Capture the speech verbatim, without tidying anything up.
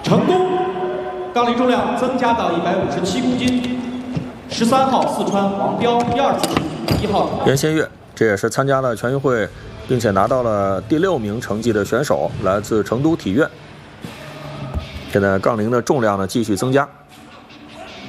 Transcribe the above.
成功，杠铃重量增加到一百五十七公斤。十三号四川黄彪，第二次一号严新月，这也是参加了全运会，并且拿到了第六名成绩的选手，来自成都体院。现在杠铃的重量呢继续增加。